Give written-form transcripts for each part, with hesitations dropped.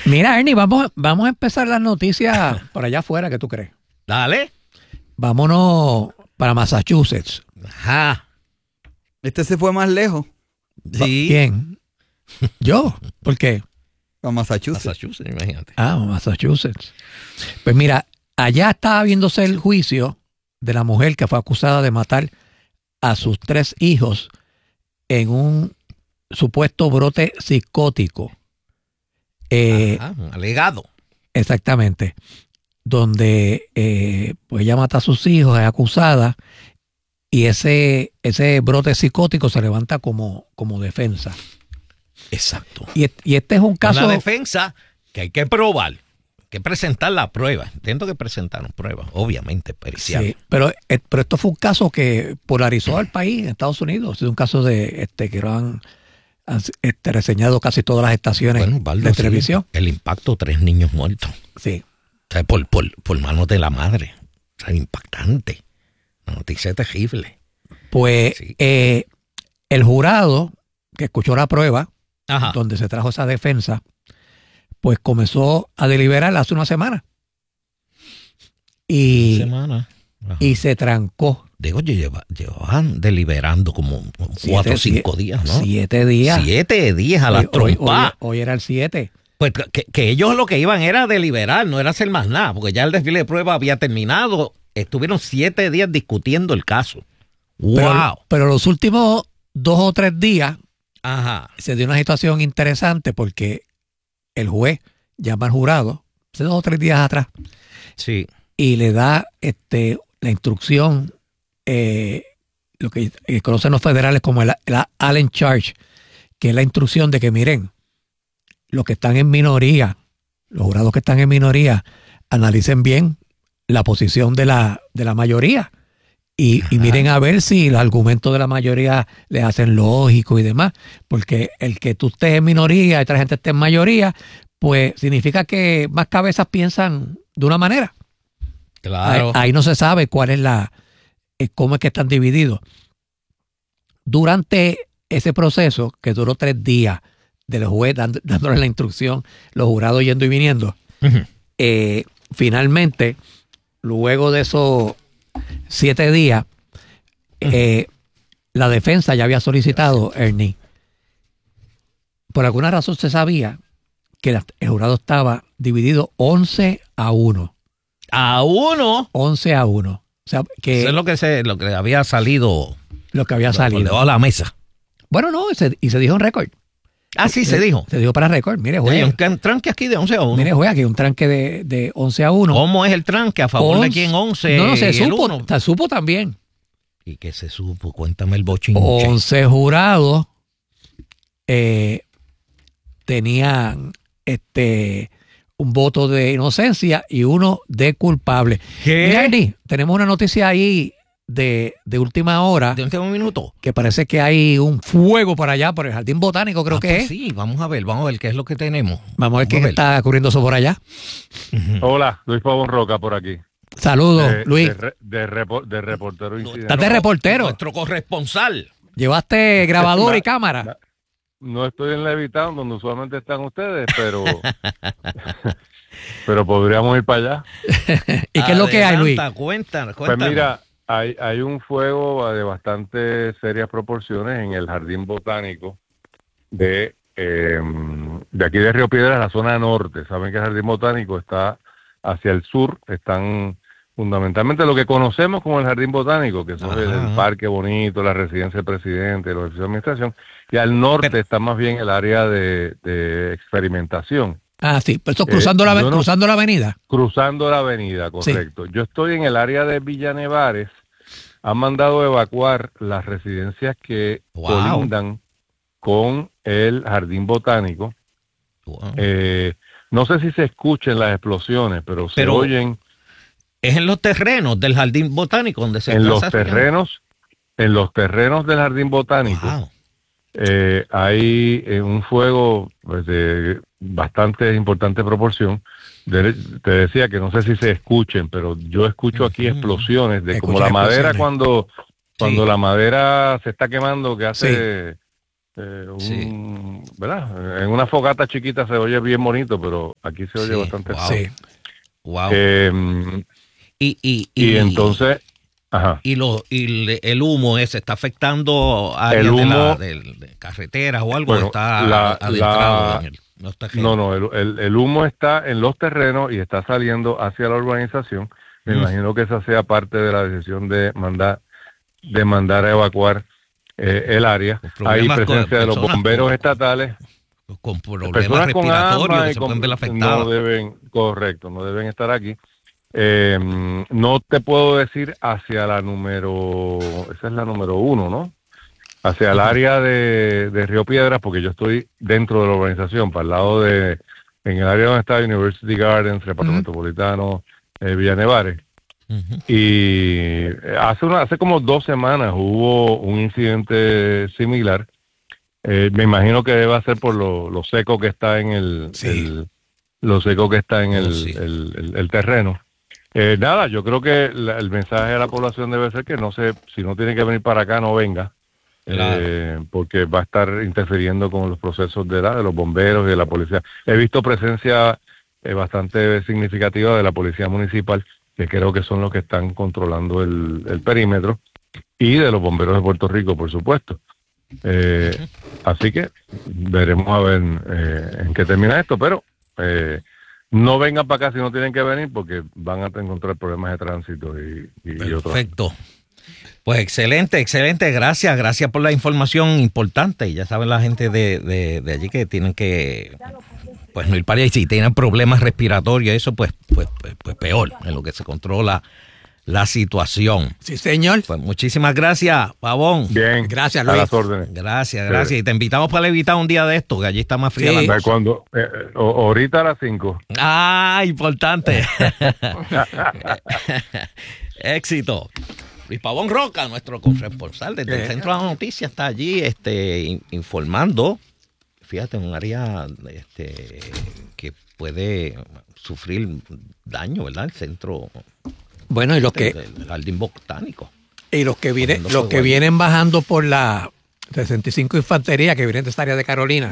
Mira, Ernie, vamos a empezar las noticias por allá afuera, ¿qué tú crees? Dale. Vámonos para Massachusetts. Ajá. Este se fue más lejos. Sí. ¿Quién? ¿Yo? ¿Por qué? A Massachusetts. Massachusetts, imagínate. Massachusetts. Pues mira, allá estaba viéndose el juicio de la mujer que fue acusada de matar a sus 3 hijos en un supuesto brote psicótico. Alegado. Exactamente. Donde pues ella mata a sus hijos, es acusada, y ese brote psicótico se levanta como defensa. Exacto. Y este es un caso... Una defensa que hay que probar, hay que presentar la prueba. Entiendo que presentaron pruebas, obviamente, periciales. Sí, pero esto fue un caso que polarizó al país en Estados Unidos. Es un caso de que lo han reseñado casi todas las estaciones de televisión. El impacto, 3 niños muertos. Sí. O sea, por manos de la madre. O sea, impactante. Una noticia terrible. Pues Sí. el jurado que escuchó la prueba, Ajá. donde se trajo esa defensa, pues comenzó a deliberar hace una semana. Y Semana. Ajá. se trancó. Digo, llevaban deliberando como 4 o 5 días, ¿no? 7 días. 7 días a las trompas. Hoy era el 7. Pues que ellos lo que iban era a deliberar, no era hacer más nada, porque ya el desfile de prueba había terminado. Estuvieron 7 días discutiendo el caso. ¡Wow! Pero los últimos 2 o 3 días Ajá. se dio una situación interesante porque el juez llama al jurado, hace 2 o 3 días atrás, Sí. y le da la instrucción, lo que conocen los federales como la Allen Charge, que es la instrucción de que miren, los que están en minoría, los jurados que están en minoría, analicen bien la posición de la mayoría y miren a ver si los argumentos de la mayoría les hacen lógico y demás, porque el que tú estés en minoría y otra gente esté en mayoría, pues significa que más cabezas piensan de una manera. Claro. Ahí no se sabe cuál es cómo es que están divididos. Durante ese proceso, que duró 3 días, del juez dándole la instrucción, los jurados yendo y viniendo, Uh-huh. Finalmente, luego de esos 7 días, la defensa ya había solicitado, Ernie. Por alguna razón se sabía que el jurado estaba dividido 11-1. ¿A 1? 11-1. O sea, que Eso es lo que había salido. lo que había Lo salido. a la mesa. Bueno, no, y se dijo en récord. Ah, sí, se dijo. Se dijo para récord. Mire, Hay juez. un tranque aquí de 11-1. Mire, juez, aquí hay un tranque de 11-1. ¿Cómo es el tranque? ¿A favor de quién? 11 No, se y el supo. 1. Se supo también. ¿Y qué se supo? Cuéntame el bochinche. 11 jurados tenían un voto de inocencia y uno de culpable. ¿Qué? Mira, Ernie, tenemos una noticia ahí de última hora, ¿De un minuto? que parece que hay un fuego por allá, por el Jardín Botánico, creo que pues es. Sí, vamos a ver qué es lo que tenemos. Vamos a ver qué está ocurriendo eso por allá. Hola, Luis Pavón Roca por aquí. Saludos, Luis. De reportero incidente. Estás de reportero. Nuestro corresponsal. ¿Llevaste grabador y cámara? No estoy en Levitown, donde usualmente están ustedes, pero podríamos ir para allá. ¿Y qué es lo que hay, Luis? Cuéntanos. Pues mira, hay un fuego de bastante serias proporciones en el Jardín Botánico de aquí de Río Piedras, la zona norte. Saben que el Jardín Botánico está hacia el sur, están fundamentalmente lo que conocemos como el Jardín Botánico, que son el Parque Bonito, la residencia del presidente, los edificios de administración, y al norte está más bien el área de experimentación. Ah, sí, pues eso cruzando la avenida. Cruzando la avenida, correcto. Sí. Yo estoy en el área de Villa Nevares. Han mandado evacuar las residencias que colindan con el Jardín Botánico. Wow. No sé si se escuchen las explosiones, pero se oyen. ¿Es en los terrenos del Jardín Botánico donde se en los terrenos del Jardín Botánico. Wow. Hay un fuego pues, de bastante importante proporción. Te decía que no sé si se escuchen, pero yo escucho aquí explosiones de como la madera cuando la madera se está quemando, que hace ¿verdad? En una fogata chiquita se oye bien bonito, pero aquí se oye bastante. Wow. Sí. Wow. Y entonces, ajá. El humo ese está afectando áreas de carreteras o algo. Bueno, está adentrado en los terrenos. No, el humo está en los terrenos y está saliendo hacia la urbanización. Me imagino que esa sea parte de la decisión de mandar a evacuar el área. Hay presencia de los bomberos estatales. Con problemas respiratorios que se pueden ver afectados. No deben estar aquí. No te puedo decir hacia esa es la número 1, ¿no? Hacia el área de Río Piedras, porque yo estoy dentro de la urbanización, para el lado en el área donde está University Gardens, Reparto Metropolitano, Villa Nevares. Y hace como 2 semanas hubo un incidente similar. Me imagino que debe ser por lo seco que está en el terreno. Nada, yo creo que el mensaje a la población debe ser que si no tiene que venir para acá, no venga. Claro. Porque va a estar interfiriendo con los procesos de los bomberos y de la policía. He visto presencia bastante significativa de la policía municipal, que creo que son los que están controlando el perímetro, y de los bomberos de Puerto Rico, por supuesto. Así que veremos a ver en qué termina esto, pero no vengan para acá si no tienen que venir, porque van a encontrar problemas de tránsito y otros. Perfecto. Pues excelente. Gracias por la información importante. Ya saben la gente de allí que tienen que no ir para allá. Y si tienen problemas respiratorios, eso pues peor, en lo que se controla la situación. Sí, señor. Pues muchísimas gracias, Pavón. Bien. Gracias, Luis. A las órdenes. Gracias. Y te invitamos para evitar un día de esto, que allí está más fría la cosa. Ahorita a las 5. Ah, importante. Éxito. Luis Pavón Roca, nuestro corresponsal desde el Centro de la Noticia, está allí informando. Fíjate, en un área que puede sufrir daño, ¿verdad? El centro. Bueno, y los que del jardín botánico. Y los que vienen bajando por la 65 Infantería, que vienen de esta área de Carolina,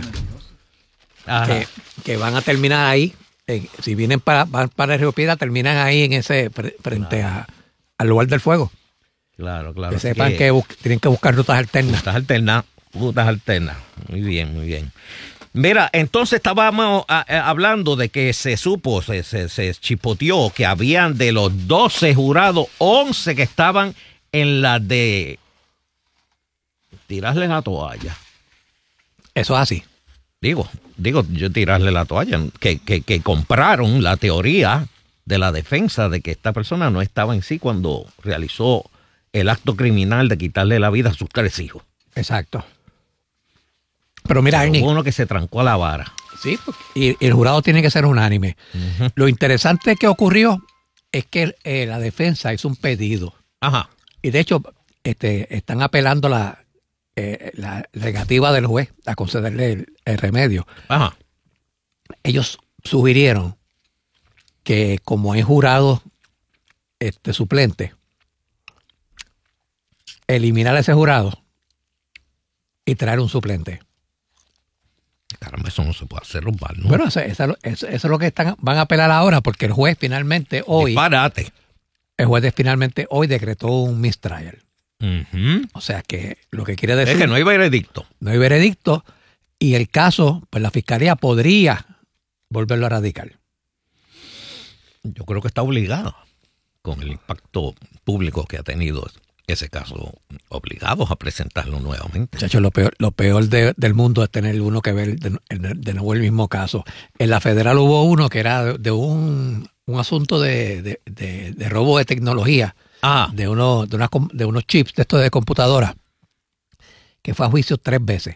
que van a terminar ahí. Si vienen van para Río Piedra, terminan ahí en ese frente al lugar del fuego. Claro. Que sepan que tienen que buscar rutas alternas. Rutas alternas. Muy bien. Mira, entonces estábamos hablando de que se chipoteó que habían de los 12 jurados, 11 que estaban en la de tirarle la toalla. Eso es así. Digo, yo tirarle la toalla, que compraron la teoría de la defensa de que esta persona no estaba en sí cuando realizó el acto criminal de quitarle la vida a sus 3 hijos. Exacto. Pero mira, Ernie, hubo uno que se trancó a la vara. Sí, y el jurado tiene que ser unánime. Uh-huh. Lo interesante que ocurrió es que la defensa hizo un pedido. Ajá. Y de hecho, están apelando la negativa del juez a concederle el remedio. Ajá. Ellos sugirieron que como hay jurado suplente, eliminar a ese jurado y traer un suplente. Caramba, eso no se puede hacer, ¿no? Bueno, eso es lo que van a apelar ahora, porque el juez finalmente hoy... Disparate. El juez finalmente hoy decretó un mistrial. Uh-huh. O sea que lo que quiere decir... Es que no hay veredicto. No hay veredicto y el caso, pues la fiscalía podría volverlo a radicar. Yo creo que está obligado, con el impacto público que ha tenido ese caso, obligados a presentarlo nuevamente. Chacho, lo peor del mundo es tener uno que ver de nuevo el mismo caso. En la federal hubo uno que era de un asunto de robo de tecnología, de unos chips de estos de computadora, que fue a juicio 3 veces.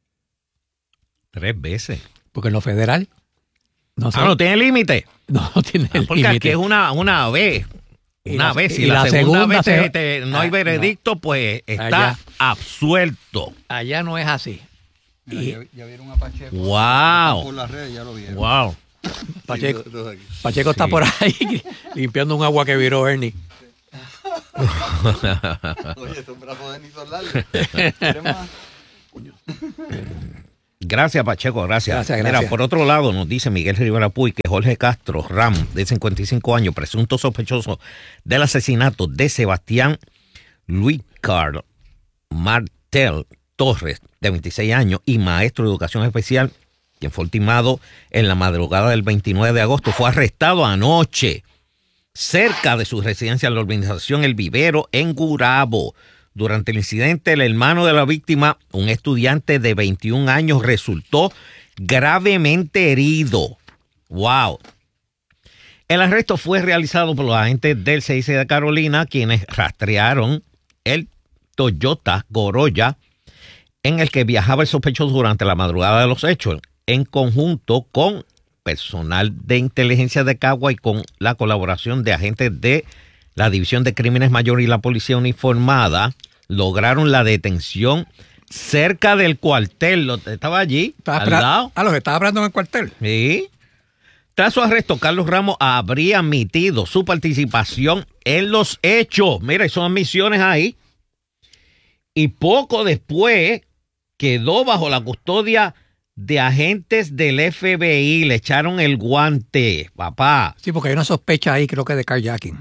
3 veces. Porque en lo federal no tiene límite. No tiene límite. Porque aquí es una vez. Una vez, si la segunda vez no hay veredicto, pues está allá absuelto. Allá no es así. Mira, ya vieron a Pacheco. ¡Wow! Por las redes ya lo vieron. ¡Wow! Pacheco está por ahí limpiando un agua que viró Ernie. Oye, estos brazos de Nito largos. Gracias, Pacheco, gracias. Gracias. Mira, por otro lado, nos dice Miguel Rivera Puy que Jorge Castro Ramos, de 55 años, presunto sospechoso del asesinato de Sebastián Luis Carl Martel Torres, de 26 años, y maestro de educación especial, quien fue ultimado en la madrugada del 29 de agosto, fue arrestado anoche cerca de su residencia en la urbanización El Vivero, en Gurabo. Durante el incidente, el hermano de la víctima, un estudiante de 21 años, resultó gravemente herido. ¡Wow! El arresto fue realizado por los agentes del CIC de Carolina, quienes rastrearon el Toyota Corolla en el que viajaba el sospechoso durante la madrugada de los hechos, en conjunto con personal de inteligencia de Cagua y con la colaboración de agentes de la División de Crímenes Mayores y la Policía Uniformada. Lograron la detención cerca del cuartel. Estaba allí, al lado. Los que estaba hablando en el cuartel. Sí. Tras su arresto, Carlos Ramos habría admitido su participación en los hechos. Mira, son admisiones ahí. Y poco después quedó bajo la custodia de agentes del FBI. Le echaron el guante, papá. Sí, porque hay una sospecha ahí, creo que de carjacking.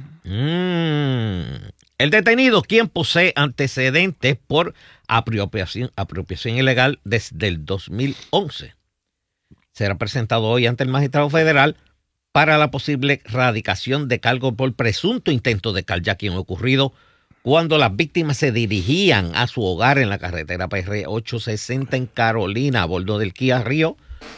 El detenido, quien posee antecedentes por apropiación ilegal desde el 2011, será presentado hoy ante el magistrado federal para la posible radicación de cargo por presunto intento de carjacking ocurrido cuando las víctimas se dirigían a su hogar en la carretera PR 860 en Carolina, a bordo del Kia Rio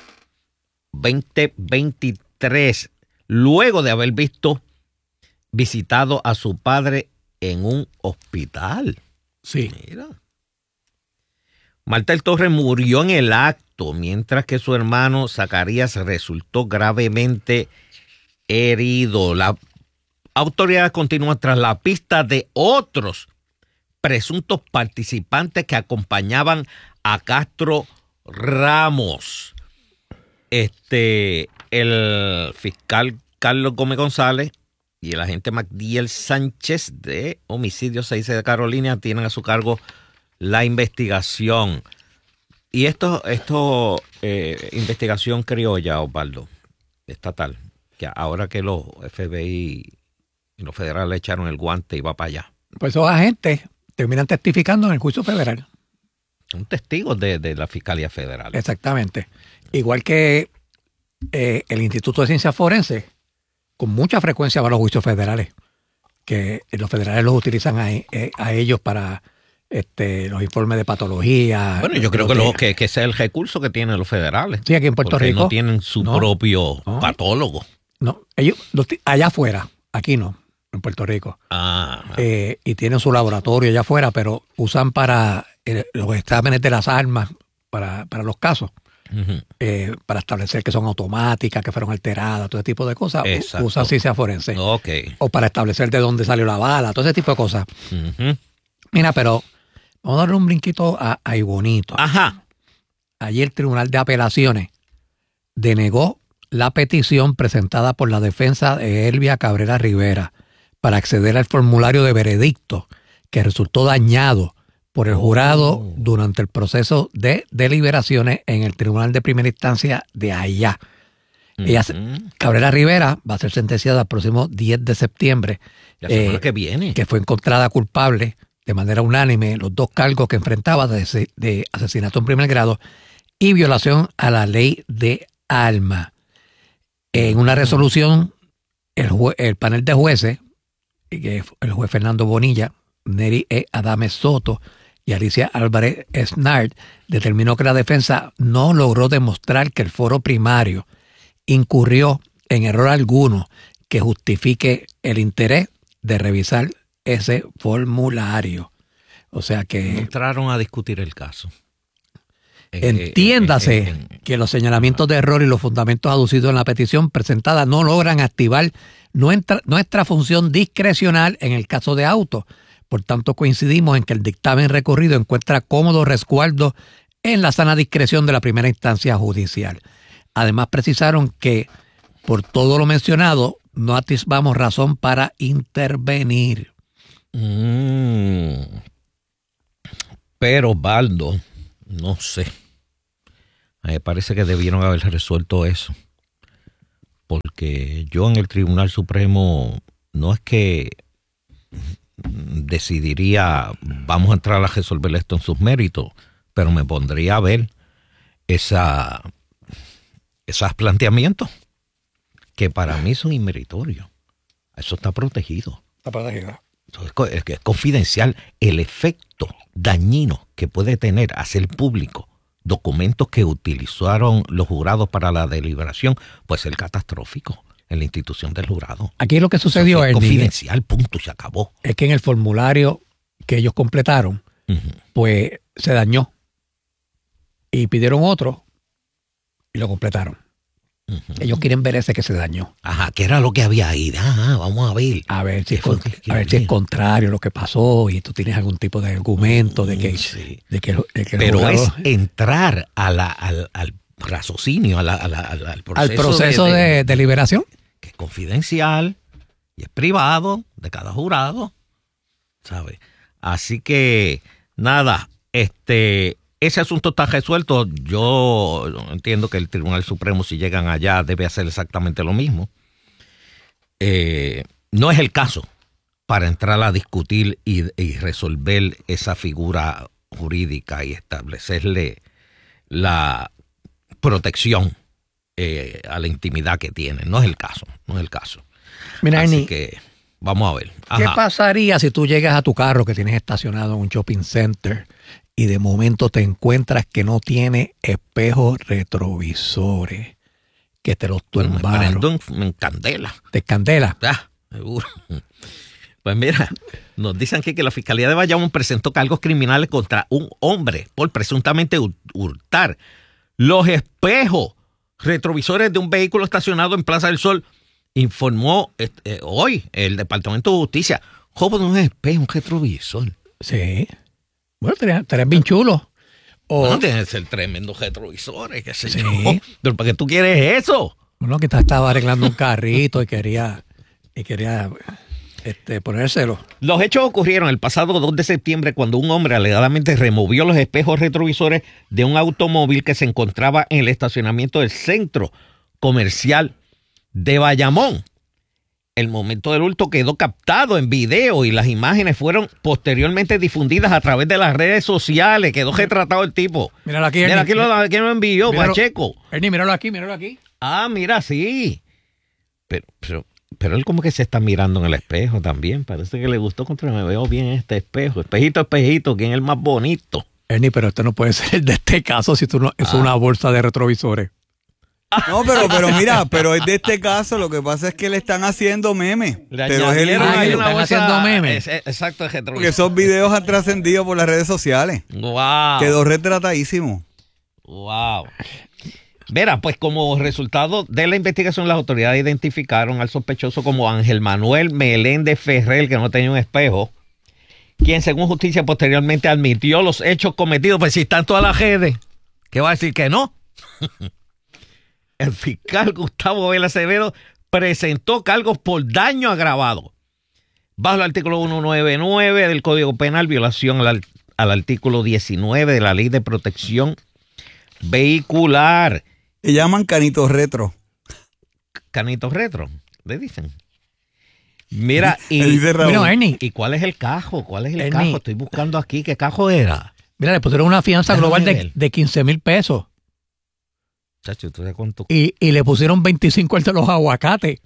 2023, luego de haber visitado a su padre en un hospital. Sí. Mira. Martel Torres murió en el acto, mientras que su hermano Zacarías resultó gravemente herido. La autoridad continúa tras la pista de otros presuntos participantes que acompañaban a Castro Ramos. El fiscal Carlos Gómez González y el agente Magdiel Sánchez de Homicidio 6 de Carolina tienen a su cargo la investigación. Y esto investigación criolla, Osvaldo, estatal, que ahora que los FBI y los federales le echaron el guante y va para allá. Pues esos agentes terminan testificando en el juicio federal. Son testigos de la Fiscalía Federal. Exactamente. Igual que el Instituto de Ciencias Forenses, con mucha frecuencia va a los juicios federales, que los federales los utilizan a ellos para los informes de patología. Bueno, yo creo que ese es el recurso que tienen los federales. Sí, aquí en Puerto Rico. No tienen su propio patólogo. No, ellos allá afuera, aquí no, en Puerto Rico. Y tienen su laboratorio allá afuera, pero usan para los exámenes de las armas, para los casos. Uh-huh. Para establecer que son automáticas, que fueron alteradas, todo ese tipo de cosas. Usan ciencia forense. Okay. O para establecer de dónde salió la bala, todo ese tipo de cosas. Uh-huh. Mira, pero vamos a darle un brinquito a Bonito. Ajá. Ayer el Tribunal de Apelaciones denegó la petición presentada por la defensa de Elvia Cabrera Rivera para acceder al formulario de veredicto que resultó dañado por el jurado durante el proceso de deliberaciones en el Tribunal de Primera Instancia de allá. Cabrera Rivera va a ser sentenciada el próximo 10 de septiembre. La semana que viene. Que fue encontrada culpable de manera unánime los dos cargos que enfrentaba de asesinato en primer grado y violación a la ley de armas. En una resolución, el panel de jueces, que el juez Fernando Bonilla, Neri E. Adame Soto y Alicia Álvarez Snard, determinó que la defensa no logró demostrar que el foro primario incurrió en error alguno que justifique el interés de revisar ese formulario. O sea que... No entraron a discutir el caso. Entiéndase que los señalamientos de error y los fundamentos aducidos en la petición presentada no logran activar nuestra función discrecional en el caso de auto. Por tanto, coincidimos en que el dictamen recurrido encuentra cómodo resguardo en la sana discreción de la primera instancia judicial. Además, precisaron que, por todo lo mencionado, no atisbamos razón para intervenir. Pero, Baldo, No sé. A mí me parece que debieron haber resuelto eso. Porque yo en el Tribunal Supremo no es que decidiría, vamos a entrar a resolver esto en sus méritos, pero me pondría a ver esos planteamientos que para mí son inmeritorios. Eso está protegido. Está protegido. Es confidencial. El efecto dañino que puede tener hacer público documentos que utilizaron los jurados para la deliberación puede ser catastrófico en la institución del jurado. Aquí lo que sucedió es confidencial, punto, se acabó. Es que en el formulario que ellos completaron, pues se dañó. Y pidieron otro y lo completaron. Ellos quieren ver ese que se dañó. Ajá, ¿qué era lo que había ahí? Vamos a ver. A ver si es contrario lo que pasó y tú tienes algún tipo de argumento de que... Sí. de que pero jurado, es entrar al raciocinio, al proceso de deliberación. Que es confidencial y es privado de cada jurado, ¿sabes? Así que, nada, ese asunto está resuelto. Yo entiendo que el Tribunal Supremo, si llegan allá, debe hacer exactamente lo mismo. No es el caso para entrar a discutir y resolver esa figura jurídica y establecerle la protección a la intimidad que tiene. No es el caso. Mira, Así Ernie, que vamos a ver. ¿qué Ajá. pasaría si tú llegas a tu carro que tienes estacionado en un shopping center y de momento te encuentras que no tiene espejos retrovisores, que te los Bueno, me tumbaron? prendo en candela. ¿Te candela? Ah, seguro. Pues mira, nos dicen aquí que la Fiscalía de Bayamón presentó cargos criminales contra un hombre por presuntamente hurtar los espejos retrovisores de un vehículo estacionado en Plaza del Sol. Informó hoy el Departamento de Justicia. ¿Cómo no es espejo, un retrovisor? Sí. Bueno, estarían bien chulos. No tiene que ser tremendos retrovisores, qué sé Sí. yo. Pero ¿para qué tú quieres eso? Bueno, que estaba arreglando un carrito y quería ponérselo. Los hechos ocurrieron el pasado 2 de septiembre cuando un hombre alegadamente removió los espejos retrovisores de un automóvil que se encontraba en el estacionamiento del centro comercial de Bayamón. El momento del hurto quedó captado en video y las imágenes fueron posteriormente difundidas a través de las redes sociales. Quedó retratado el tipo. Míralo aquí, Mira, Ernie. aquí lo envió, Míralo. Pacheco. Ernie, míralo aquí. Ah, mira, sí. Pero él como que se está mirando en el espejo también. Parece que le gustó contra me veo bien en este espejo. Espejito, ¿quién es el más bonito? Ernie, pero esto no puede ser de este caso si tú no, es una bolsa de retrovisores. No, pero mira, pero es de este caso, lo que pasa es que le están haciendo memes. Le Pero es el añadieron ahí le una están bolsa- haciendo memes. Exacto, de porque retrovisor. esos videos han trascendido por las redes sociales. Wow. Quedó retratadísimo. Wow. Verá, pues como resultado de la investigación, las autoridades identificaron al sospechoso como Ángel Manuel Meléndez Ferrer, que no tenía un espejo, quien según justicia posteriormente admitió los hechos cometidos. Pues si están todas las redes, ¿qué va a decir que no? El fiscal Gustavo Vela Acevedo presentó cargos por daño agravado bajo el artículo 199 del Código Penal, violación al artículo 19 de la Ley de Protección Vehicular. Se llaman canitos retro. Canitos retro, le dicen. Mira, Le dice Raúl. Mira, Ernie, ¿y cuál es el cajo? Ernie. Cajo? Estoy buscando aquí. ¿Qué cajo era? mira, le pusieron una fianza Déjame global ver. de 15,000 pesos Chacho, ¿tú sabes cuánto? y le pusieron 25 el de los aguacates.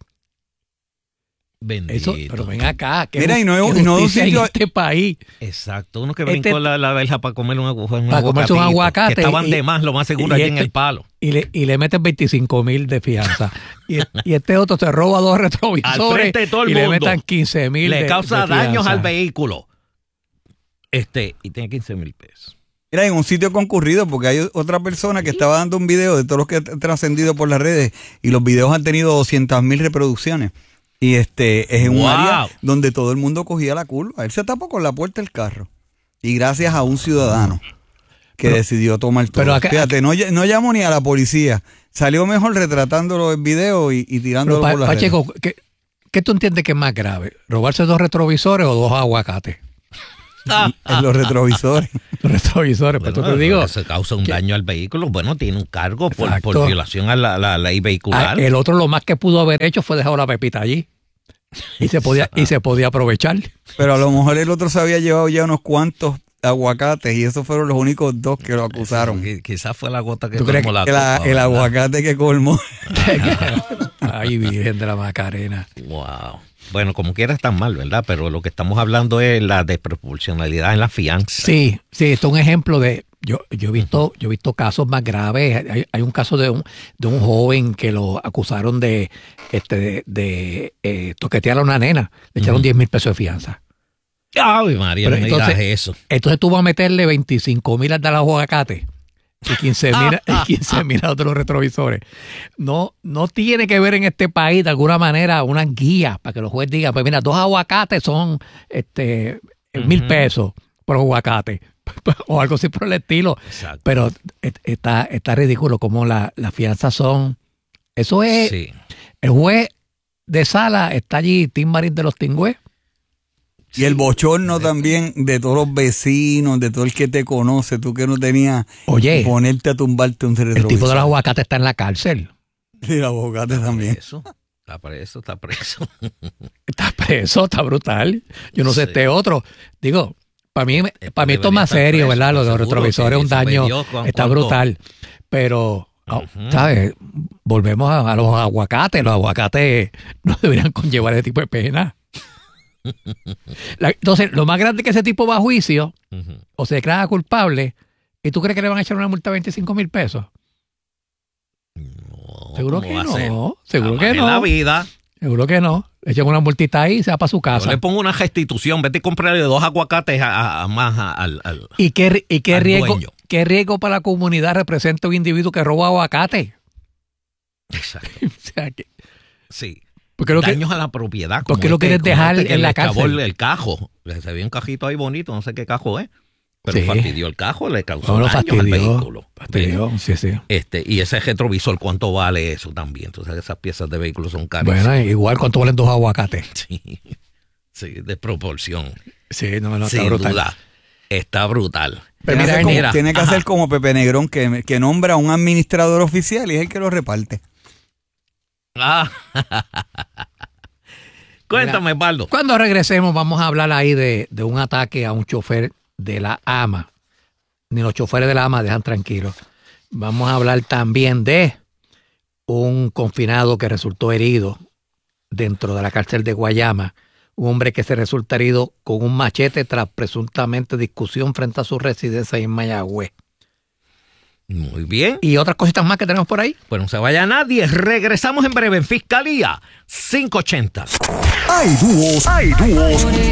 Bendito. Eso, pero ven acá. ¿qué Mira, ju- y no es- qué y no es un justicia sitio- en este país. Exacto, uno que Este- brincó la verja para comer Para comerse un aguacate que estaban y- de más, lo más seguro, y allí en este- el palo. Y le meten 25,000 de fianza. y este otro se roba 2 retrovisores Al frente de todo el y le mundo. metan 15,000 Le causa daños al vehículo. vehículo. Y tiene 15,000 pesos. Mira, en un sitio concurrido, porque hay otra persona que estaba dando un video de todos los que han trascendido por las redes y los videos han tenido 200,000 reproducciones. Y es en un Wow. área donde todo el mundo cogía la curva. Él se tapó con la puerta del carro. Y gracias a un ciudadano que decidió tomar todo. pero acá- Fíjate, no llamó ni a la policía. Salió mejor retratándolo en video y tirándolo Pero, por las redes. Pacheco, ¿qué tú entiendes que es más grave? ¿Robarse 2 retrovisores o 2 aguacates? en los retrovisores. Los retrovisores, pero Bueno, te digo. se causa un que- daño al vehículo. Bueno, tiene un cargo por Exacto. violación a la ley vehicular. El otro lo más que pudo haber hecho fue dejar la pepita allí. Y se podía aprovechar. Pero a lo mejor el otro se había llevado ya unos cuantos aguacates y esos fueron los únicos dos que lo acusaron. Quizás fue la gota que ¿Tú crees colmó la El, copa, el ¿verdad? aguacate que colmó. Ay, Virgen de la Macarena. Wow. Bueno, como quiera están mal, ¿verdad? Pero lo que estamos hablando es la desproporcionalidad en la fianza. Sí, esto es un ejemplo de. Yo he visto casos más graves. Hay un caso de un joven que lo acusaron de toquetear a una nena. Le echaron 10,000 pesos de fianza. Ay, María, Pero no me digas eso. Entonces tuvo a meterle 25,000 al de los aguacates y 15,000 a otros retrovisores. No tiene que ver en este país de alguna manera una guía para que los jueces digan, pues mira, 2 aguacates son 1,000 pesos por aguacate o algo así por el estilo. Exacto. Pero está ridículo como las fianzas son. Eso es. Sí. El juez de sala está allí, Tim Marín de los Tingües. Y el bochorno también de todos los vecinos, de todo el que te conoce, tú que no tenías Oye, ponerte a tumbarte un el retrovisor. tipo de los aguacates está en la cárcel. Y el aguacate también. Eso. Está preso, está preso. Está preso, está brutal. Yo no sé Sí. este otro. Digo, para mí esto es debería más estar serio, preso, ¿verdad? Lo de los seguro, retrovisores es un sí, eso daño, vendió está cuánto. brutal. Pero, ¿sabes? Volvemos a los aguacates. Los aguacates no deberían conllevar ese tipo de pena. Entonces, lo más grande es que ese tipo va a juicio Ujú. o se declara culpable y tú crees que le van a echar una multa de 25,000 pesos. No, Seguro ¿cómo que va a ser? no, seguro Jamás que en la no. vida. Seguro que no. Le echan una multita ahí y se va para su Yo casa. le pongo una restitución. Vete y comprarle 2 aguacates al ¿Y qué al riesgo, dueño. qué riesgo para la comunidad representa un individuo que roba aguacate? Exacto. O sea, Sí. porque lo que, Daños a la propiedad. ¿por qué como lo quieres como dejar que en le la chavó cárcel? el cajo. Se ve un cajito ahí bonito, no sé qué cajo es. Pero Sí. fastidió el cajo, le causó no lo daños al fastidió. vehículo. Fastidió, sí. Y ese retrovisor, ¿cuánto vale eso también? Entonces esas piezas de vehículos son caras. Bueno, igual cuánto valen 2 aguacates. Sí, sí, desproporción. Sí, no, está Sin brutal. duda. Está brutal. Pero Tiene, mira, que hacer como, mira, tiene que ajá. hacer como Pepe Negrón, que nombra a un administrador oficial y es el que lo reparte. Ah. Cuéntame, Baldo. Cuando regresemos vamos a hablar ahí de un ataque a un chofer de la AMA. Ni los choferes de la AMA dejan tranquilos. Vamos a hablar también de un confinado que resultó herido dentro de la cárcel de Guayama. Un hombre que se resulta herido con un machete tras presuntamente discusión frente a su residencia en Mayagüez. Muy bien. Y otras cositas más que tenemos por ahí. Pues no se vaya nadie. Regresamos en breve en Fiscalía 580. Hay dúos